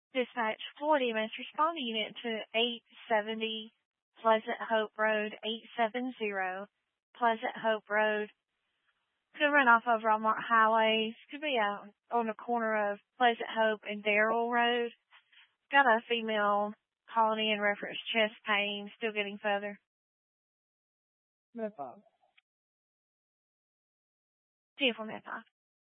Dispatch 40 minutes responding unit to 870 Pleasant Hope Road, 870 Pleasant Hope Road. Could run off of Walmart Highways. Could be out on the corner of Pleasant Hope and Darrell Road. Got a female calling in reference chest pain. Still getting further. Minute 5. 10 for minute 5.